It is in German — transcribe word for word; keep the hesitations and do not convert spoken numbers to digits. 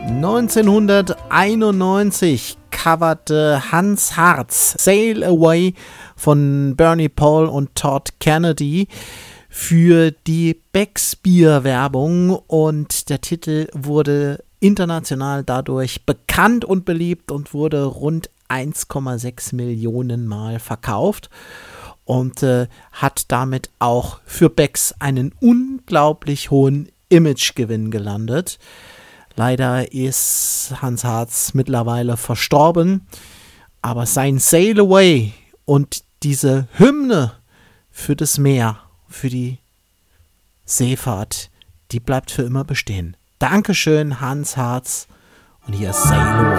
neunzehnhunderteinundneunzig coverte Hans Hartz Sail Away von Bernie Paul und Todd Kennedy für die Beck's Bier Werbung, und der Titel wurde international dadurch bekannt und beliebt und wurde rund eins Komma sechs Millionen Mal verkauft und äh, hat damit auch für Beck's einen unglaublich hohen Imagegewinn gelandet. Leider ist Hans Hartz mittlerweile verstorben, aber sein Sail Away und diese Hymne für das Meer, für die Seefahrt, die bleibt für immer bestehen. Dankeschön, Hans Hartz, und hier ist Sail Away.